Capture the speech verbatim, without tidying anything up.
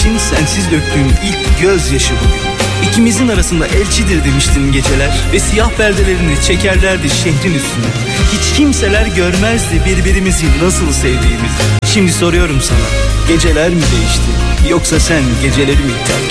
için sensiz döktüğüm ilk gözyaşı bugün. İkimizin arasında elçidir demiştin geceler ve siyah perdelerini çekerlerdi şehrin üstüne. Hiç kimseler görmezdi birbirimizi nasıl sevdiğimizi. Şimdi soruyorum sana, geceler mi değişti yoksa sen geceleri mi terk